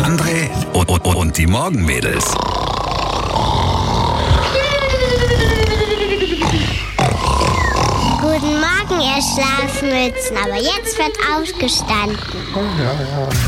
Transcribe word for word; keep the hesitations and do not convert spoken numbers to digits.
André und, und, und die Morgenmädels. Guten Morgen, ihr Schlafmützen. Aber jetzt wird aufgestanden.